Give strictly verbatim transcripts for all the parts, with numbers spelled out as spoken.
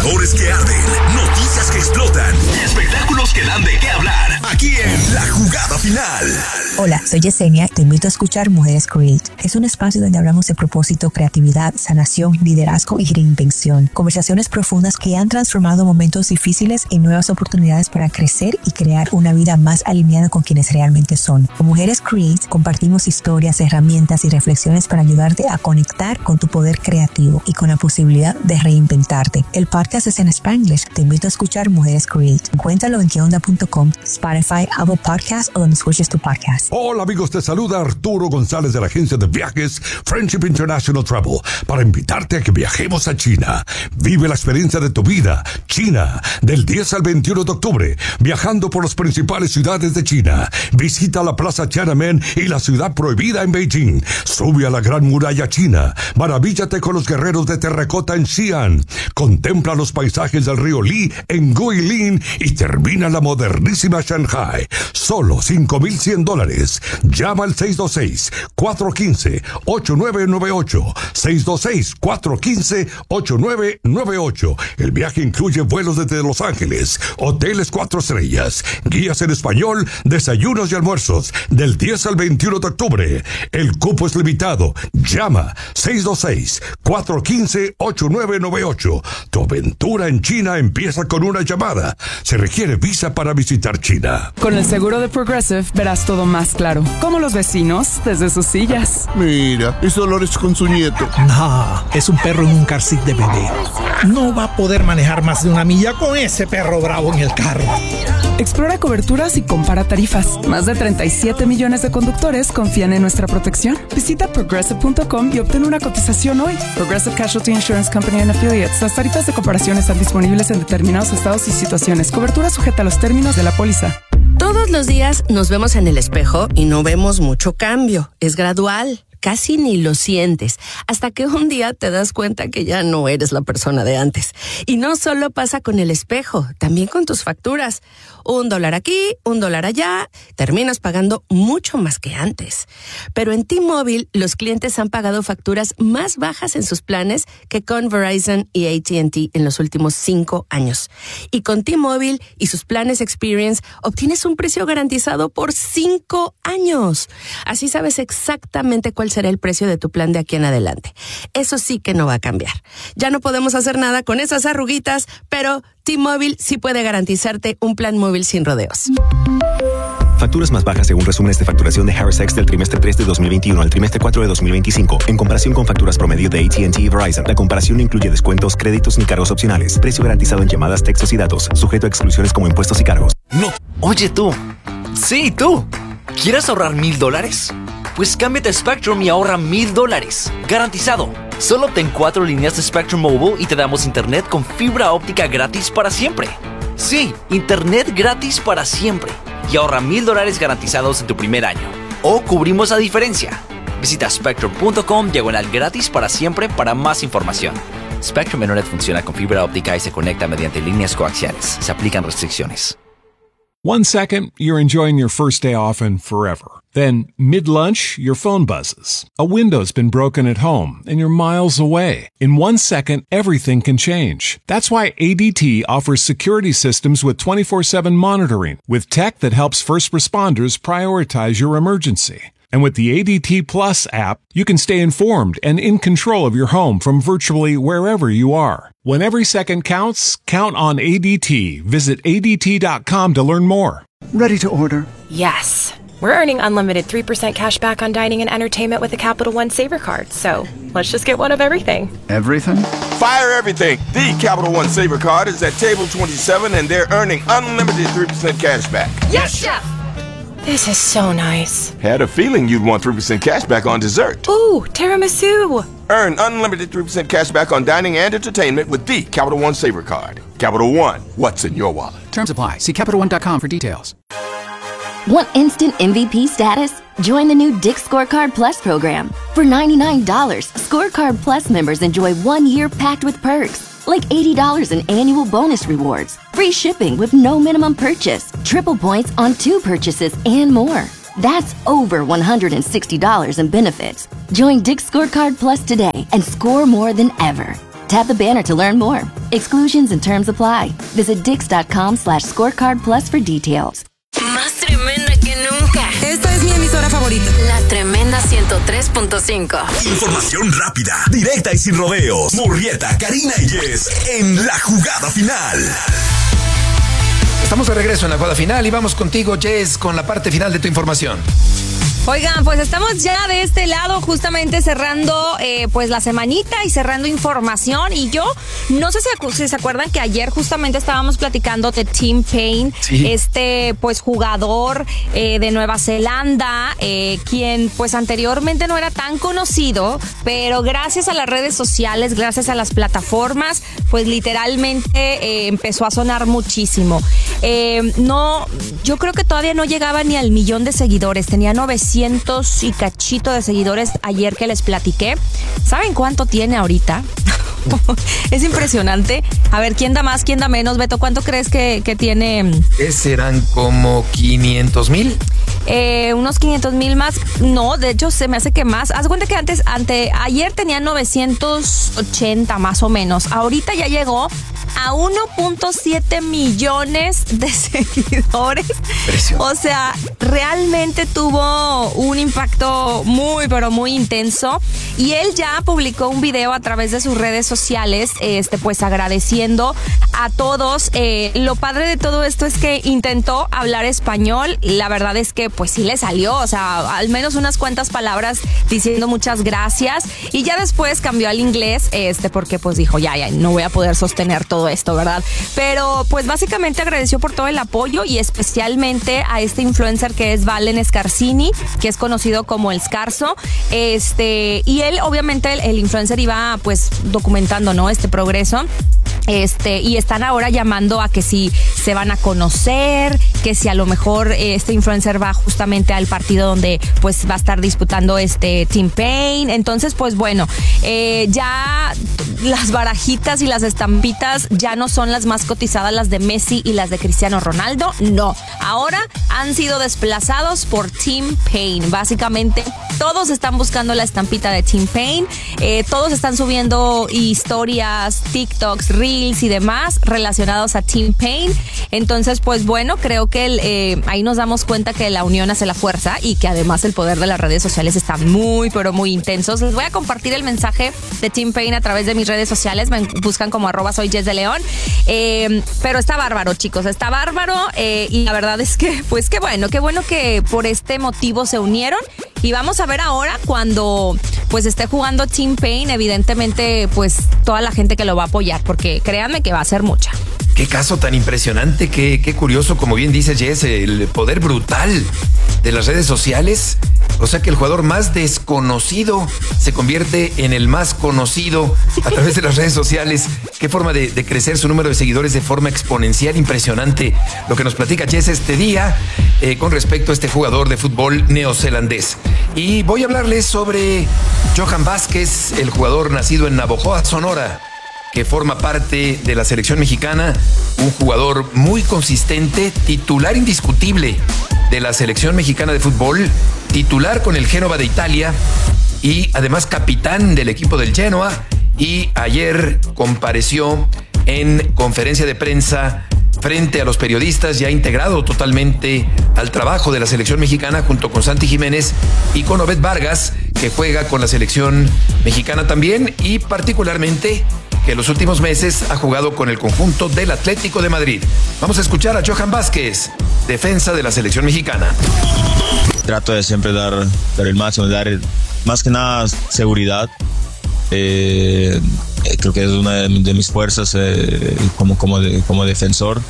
Rumores que arden, noticias que explotan y espectáculos que dan de qué hablar. Aquí en La Jugada Final. Hola, soy Yesenia. Te invito a escuchar Mujeres Create. Es un espacio donde hablamos de propósito, creatividad, sanación, liderazgo y reinvención. Conversaciones profundas que han transformado momentos difíciles en nuevas oportunidades para crecer y crear una vida más alineada con quienes realmente son. Con Mujeres Create compartimos historias, herramientas y reflexiones para ayudarte a conectar con tu poder creativo y con la posibilidad de reinventarte. El podcast es en Spanglish. Te invito a escuchar Mujeres Create. Encuéntralo en que onda punto com, Spotify, Apple Podcasts o donde escuches tu podcast. Hola amigos, te saluda Arturo González de la agencia de viajes Friendship International Travel para invitarte a que viajemos a China. Vive la experiencia de tu vida. China, del diez al veintiuno de octubre, viajando por las principales ciudades de China. Visita la Plaza Tiananmen y la ciudad prohibida en Beijing. Sube a la Gran Muralla China. Maravíllate con los guerreros de terracota en Xi'an. Contempla los paisajes del río Li en Guilin y termina la modernísima Shanghai. Solo cinco mil cien dólares. Llama al seis dos seis, cuatro uno cinco, ocho nueve nueve ocho. seis dos seis, cuatro uno cinco, ocho nueve nueve ocho. El viaje incluye vuelos desde Los Ángeles, hoteles cuatro estrellas, guías en español, desayunos y almuerzos, del diez al veintiuno de octubre. El cupo es limitado. Llama seis dos seis, cuatro uno cinco, ocho nueve nueve ocho. Tu aventura en China empieza con una llamada. Se requiere visa para visitar China. Con el seguro de Progressive verás todo más claro. Como los vecinos desde sus sillas. Mira, es Dolores con su nieto. No, es un perro en un car seat de bebé. No va a poder manejar más de una milla con ese perro bravo en el carro. Explora coberturas y compara tarifas. Más de treinta y siete millones de conductores confían en nuestra protección. Visita progressive punto com y obtén una cotización hoy. Progressive Casualty Insurance Company and Affiliates. Las tarifas de comparación están disponibles en determinados estados y situaciones. Cobertura sujeta a los términos de la póliza. Todos los días nos vemos en el espejo y no vemos mucho cambio. Es gradual. Casi ni lo sientes, hasta que un día te das cuenta que ya no eres la persona de antes. Y no solo pasa con el espejo, también con tus facturas. Un dólar aquí, un dólar allá, terminas pagando mucho más que antes. Pero en T-Mobile, los clientes han pagado facturas más bajas en sus planes que con Verizon y A T and T en los últimos cinco años. Y con T-Mobile y sus planes Experience, obtienes un precio garantizado por cinco años. Así sabes exactamente cuál será el precio de tu plan de aquí en adelante. Eso sí que no va a cambiar. Ya no podemos hacer nada con esas arruguitas, pero T-Mobile sí puede garantizarte un plan móvil sin rodeos. Facturas más bajas según resúmenes de facturación de Harris X del trimestre tres de dos mil veintiuno al trimestre cuatro de dos mil veinticinco. En comparación con facturas promedio de A T and T y Verizon, la comparación no incluye descuentos, créditos ni cargos opcionales. Precio garantizado en llamadas, textos y datos. Sujeto a exclusiones como impuestos y cargos. No. Oye tú. Sí, tú. ¿Quieres ahorrar mil dólares? Pues cámbiate a Spectrum y ahorra mil dólares. Garantizado. Solo obtén cuatro líneas de Spectrum Mobile y te damos internet con fibra óptica gratis para siempre. Sí, internet gratis para siempre. Y ahorra mil dólares garantizados en tu primer año. O cubrimos la diferencia. Visita spectrum punto com diagonal gratis para siempre para más información. Spectrum Internet funciona con fibra óptica y se conecta mediante líneas coaxiales. Se aplican restricciones. One second, you're enjoying your first day off and forever. Then, mid-lunch, your phone buzzes. A window's been broken at home and you're miles away. In one second, everything can change. That's why A D T offers security systems with twenty-four seven monitoring, with tech that helps first responders prioritize your emergency. And with the A D T Plus app, you can stay informed and in control of your home from virtually wherever you are. When every second counts, count on A D T. Visit A D T dot com to learn more. Ready to order? Yes. We're earning unlimited three percent cash back on dining and entertainment with the Capital One Saver Card. So let's just get one of everything. Everything? Fire everything. The Capital One Saver Card is at table twenty-seven and they're earning unlimited three percent cash back. Yes, Chef! This is so nice. Had a feeling you'd want three percent cash back on dessert. Ooh, tiramisu. Earn unlimited three percent cash back on dining and entertainment with the Capital One Saver Card. Capital One, what's in your wallet? Terms apply. See Capital One dot com for details. Want instant M V P status? Join the new Dick's Scorecard Plus program. For ninety-nine dollars, Scorecard Plus members enjoy one year packed with perks, like eighty dollars in annual bonus rewards, free shipping with no minimum purchase, triple points on two purchases, and more. That's over one hundred sixty dollars in benefits. Join Dick's Scorecard Plus today and score more than ever. Tap the banner to learn more. Exclusions and terms apply. Visit dix.com slash scorecard plus for details. Más tremenda que nunca. Esta es mi emisora favorita. La Tremenda ciento tres punto cinco. Información rápida, directa y sin rodeos. Murrieta, Karina y Jess en La Jugada Final. Estamos de regreso en La Jugada Final y vamos contigo, Jess, con la parte final de tu información. Oigan, pues estamos ya de este lado justamente cerrando eh, pues la semanita y cerrando información. Y yo no sé si, si se acuerdan que ayer justamente estábamos platicando de Tim Paine, sí. este pues jugador eh, de Nueva Zelanda, eh, quien pues anteriormente no era tan conocido, pero gracias a las redes sociales, gracias a las plataformas, pues literalmente eh, empezó a sonar muchísimo. Eh, no, yo creo que todavía no llegaba ni al millón de seguidores, tenía novecientos y cachito de seguidores ayer que les platiqué. ¿Saben cuánto tiene ahorita? Es impresionante. A ver, ¿quién da más, quién da menos? Beto, ¿cuánto crees que, que tiene? ¿Qué serán como quinientos mil? Eh, unos quinientos mil más. No, de hecho se me hace que más. Haz cuenta que antes, ante, ayer tenía novecientos ochenta más o menos. Ahorita ya llegó a uno punto siete millones de seguidores. Precio. O sea, realmente tuvo un impacto muy, pero muy intenso. Y él ya publicó un video a través de sus redes sociales, este, pues agradeciendo a todos. Eh, lo padre de todo esto es que intentó hablar español. La verdad es que pues sí le salió, o sea, al menos unas cuantas palabras diciendo muchas gracias. Y ya después cambió al inglés, este, porque pues dijo, ya, ya, no voy a poder sostener todo esto, ¿verdad? Pero pues básicamente agradeció por todo el apoyo y especialmente a este influencer que es Valen Scarsini, que es conocido como el Scarso. Este, y él, obviamente, el, el influencer iba pues documentando, ¿no? Este progreso. Este, y están ahora llamando a que si se van a conocer, que si a lo mejor este influencer va justamente al partido donde pues va a estar disputando este Tim Paine. Entonces, pues bueno, eh, ya las barajitas y las estampitas ya no son las más cotizadas, las de Messi y las de Cristiano Ronaldo. No, ahora han sido desplazados por Tim Paine. Básicamente, todos están buscando la estampita de Tim Paine. Eh, todos están subiendo historias, TikToks, Reels y demás relacionados a Tim Paine. Entonces, pues bueno, creo que el, eh, ahí nos damos cuenta que la unión hace la fuerza y que además el poder de las redes sociales está muy, pero muy intensos. Les voy a compartir el mensaje de Tim Paine a través de mis redes sociales. Me buscan como arroba soy Jess de León. Eh, pero está bárbaro, chicos, está bárbaro. Eh, y la verdad es que, pues qué bueno, qué bueno que por este motivo se unieron. Y vamos a ver ahora cuando pues esté jugando Tim Paine, evidentemente pues toda la gente que lo va a apoyar, porque créanme que va a ser mucha. Qué caso tan impresionante, qué, qué curioso, como bien dice Jess, el poder brutal de las redes sociales. O sea que el jugador más desconocido se convierte en el más conocido a través de las redes sociales. Qué forma de, de crecer su número de seguidores de forma exponencial, impresionante. Lo que nos platica Jess este día eh, con respecto a este jugador de fútbol neozelandés. Y voy a hablarles sobre Johan Vázquez, el jugador nacido en Navojoa, Sonora, que forma parte de la selección mexicana, un jugador muy consistente, titular indiscutible de la selección mexicana de fútbol, titular con el Génova de Italia y además capitán del equipo del Genoa. Y ayer compareció en conferencia de prensa frente a los periodistas, ya integrado totalmente al trabajo de la selección mexicana junto con Santi Jiménez y con Obed Vargas, que juega con la selección mexicana también y particularmente que en los últimos meses ha jugado con el conjunto del Atlético de Madrid. Vamos a escuchar a Johan Vázquez, defensa de la selección mexicana. Trato de siempre dar, dar el máximo, dar más que nada seguridad. Eh, creo que es una de, de mis fuerzas eh, como, como, de, como defensor.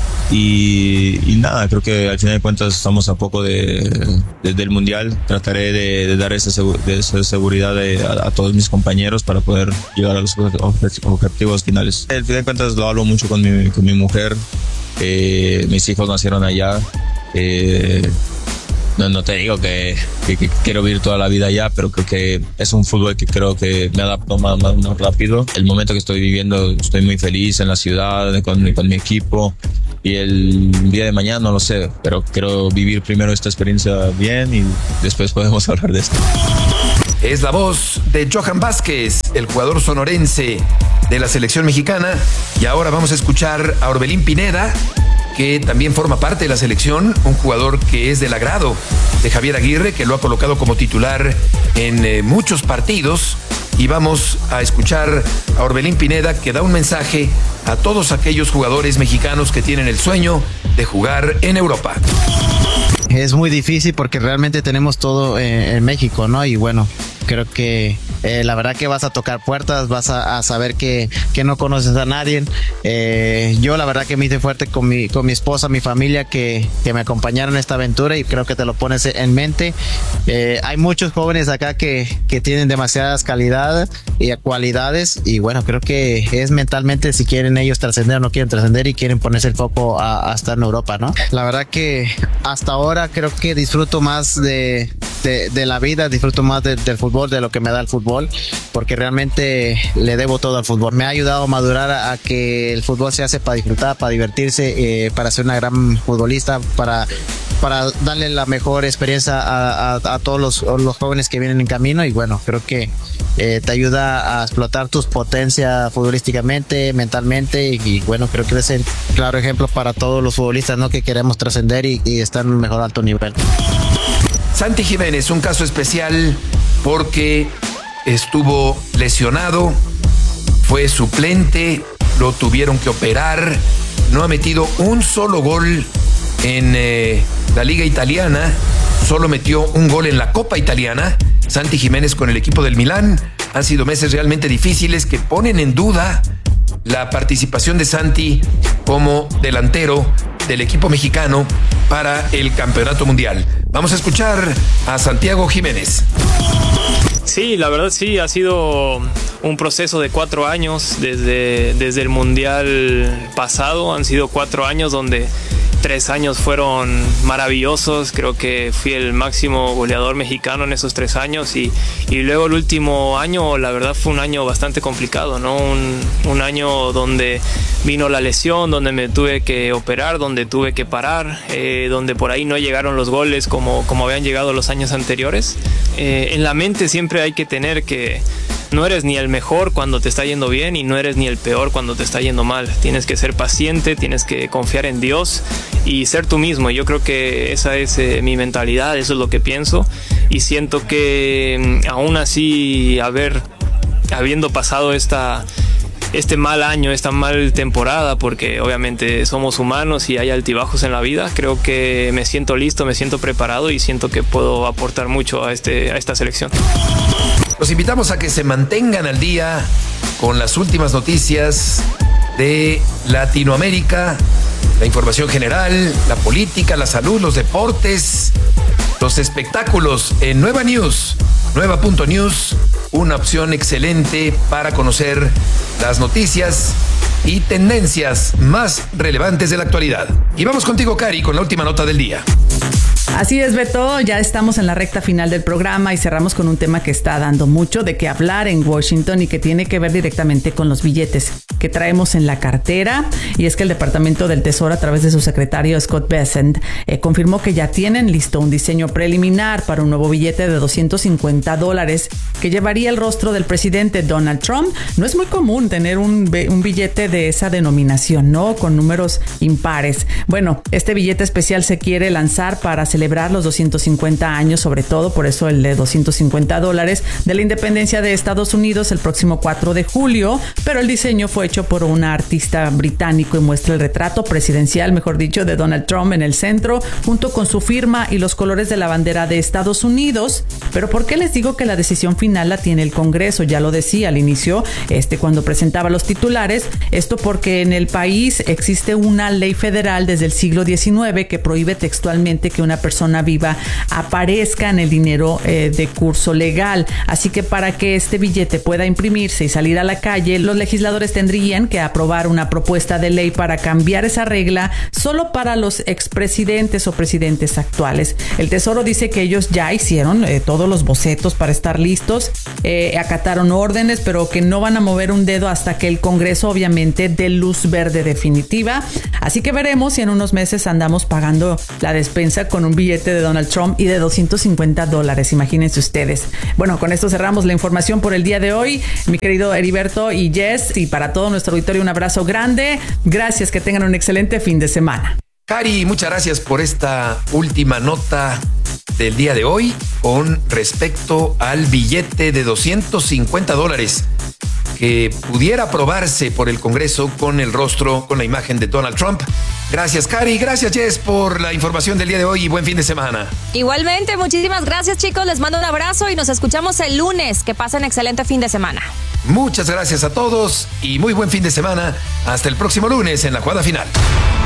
Y, y nada, creo que al final de cuentas estamos a poco de, de, del Mundial. Trataré de, de dar esa, de esa seguridad de, a, a todos mis compañeros para poder llegar a los objetivos finales. Al final de cuentas lo hablo mucho con mi, con mi mujer. Eh, mis hijos nacieron allá. Eh, No, no te digo que, que, que quiero vivir toda la vida allá, pero creo que es un fútbol que creo que me adapto más, más, más rápido. El momento que estoy viviendo, estoy muy feliz en la ciudad, con, con mi equipo. Y el día de mañana no lo sé, pero quiero vivir primero esta experiencia bien y después podemos hablar de esto. es la voz de Johan Vázquez, el jugador sonorense de la selección mexicana. Y ahora vamos a escuchar a Orbelín Pineda, que también forma parte de la selección, un jugador que es del agrado de Javier Aguirre, que lo ha colocado como titular en eh, muchos partidos. Y vamos a escuchar a Orbelín Pineda, que da un mensaje a todos aquellos jugadores mexicanos que tienen el sueño de jugar en Europa. Es muy difícil porque realmente tenemos todo eh, en México, ¿no? Y bueno, creo que eh, la verdad que vas a tocar puertas, vas a, a saber que, que no conoces a nadie. Eh, yo la verdad que me hice fuerte con mi, con mi esposa, mi familia, que, que me acompañaron en esta aventura, y creo que te lo pones en mente. Eh, hay muchos jóvenes acá que, que tienen demasiadas calidades y cualidades, y bueno, creo que es mentalmente si quieren ellos trascender o no quieren trascender y quieren ponerse el foco a, a estar en Europa, ¿no? La verdad que hasta ahora creo que disfruto más de, de, de la vida, disfruto más de, del fútbol, de lo que me da el fútbol, porque realmente le debo todo al fútbol. Me ha ayudado a madurar a, a que el fútbol se hace para disfrutar, para divertirse, eh, para ser una gran futbolista, para, para darle la mejor experiencia a, a, a todos los, los jóvenes que vienen en camino. Y bueno, creo que eh, te ayuda a explotar tus potencias futbolísticamente, mentalmente, y, y bueno, creo que es el claro ejemplo para todos los futbolistas, ¿no?, que queremos trascender y, y estar en un mejor alto nivel. Santi Jiménez, un caso especial porque estuvo lesionado, fue suplente, lo tuvieron que operar, no ha metido un solo gol en eh, la Liga Italiana, solo metió un gol en la Copa Italiana. Santi Jiménez con el equipo del Milán. Han sido meses realmente difíciles que ponen en duda la participación de Santi como delantero del equipo mexicano para el Campeonato Mundial. Vamos a escuchar a Santiago Jiménez. Sí, la verdad sí, ha sido un proceso de cuatro años desde, desde el Mundial pasado. Han sido cuatro años donde tres años fueron maravillosos. Creo que fui el máximo goleador mexicano en esos tres años y, y luego el último año, la verdad, fue un año bastante complicado, ¿no? Un, un año donde vino la lesión, donde me tuve que operar, donde tuve que parar, eh, donde por ahí no llegaron los goles como, como habían llegado los años anteriores. Eh, en la mente siempre hay que tener que no eres ni el mejor cuando te está yendo bien y no eres ni el peor cuando te está yendo mal. Tienes que ser paciente, tienes que confiar en Dios y ser tú mismo. Yo creo que esa es eh, mi mentalidad, eso es lo que pienso, y siento que aún así, haber, habiendo pasado esta... este mal año, esta mal temporada, porque obviamente somos humanos y hay altibajos en la vida, creo que me siento listo, me siento preparado y siento que puedo aportar mucho a, este, a esta selección. Los invitamos a que se mantengan al día con las últimas noticias de Latinoamérica, la información general, la política, la salud, los deportes, los espectáculos en Nueva News, nueva punto news, una opción excelente para conocer las noticias y tendencias más relevantes de la actualidad. Y vamos contigo, Cari, con la última nota del día. Así es, Beto, ya estamos en la recta final del programa y cerramos con un tema que está dando mucho de qué hablar en Washington y que tiene que ver directamente con los billetes que traemos en la cartera. Y es que el Departamento del Tesoro, a través de su secretario Scott Bessent, eh, confirmó que ya tienen listo un diseño preliminar para un nuevo billete de doscientos cincuenta dólares que llevaría el rostro del presidente Donald Trump. No es muy común tener un, un billete de esa denominación, ¿no?, con números impares. Bueno, este billete especial se quiere lanzar para celebrar los doscientos cincuenta años, sobre todo por eso el de doscientos cincuenta dólares de la independencia de Estados Unidos el próximo cuatro de julio, pero el diseño fue hecho por un artista británico y muestra el retrato presidencial, mejor dicho, de Donald Trump en el centro, junto con su firma y los colores de la bandera de Estados Unidos. Pero ¿por qué les digo que la decisión final la tiene el Congreso? Ya lo decía al inicio, este, cuando presentaba los titulares, esto porque en el país existe una ley federal desde el siglo diecinueve que prohíbe textualmente que una persona viva aparezca en el dinero eh, de curso legal. Así que para que este billete pueda imprimirse y salir a la calle, los legisladores tendrían que aprobar una propuesta de ley para cambiar esa regla solo para los expresidentes o presidentes actuales. El Tesoro dice que ellos ya hicieron eh, todos los bocetos para estar listos, eh, acataron órdenes, pero que no van a mover un dedo hasta que el Congreso obviamente dé luz verde definitiva. Así que veremos si en unos meses andamos pagando la despensa con un billete de Donald Trump y de doscientos cincuenta dólares, imagínense ustedes. Bueno, con esto cerramos la información por el día de hoy. Mi querido Heriberto y Jess, y para todo nuestro auditorio un abrazo grande. Gracias, que tengan un excelente fin de semana. Cari, muchas gracias por esta última nota del día de hoy con respecto al billete de doscientos cincuenta dólares que pudiera aprobarse por el Congreso con el rostro, con la imagen de Donald Trump. Gracias, Cari. Gracias, Jess, por la información del día de hoy y buen fin de semana. Igualmente, muchísimas gracias, chicos. Les mando un abrazo y nos escuchamos el lunes. Que pasen excelente fin de semana. Muchas gracias a todos y muy buen fin de semana. Hasta el próximo lunes en la jugada final.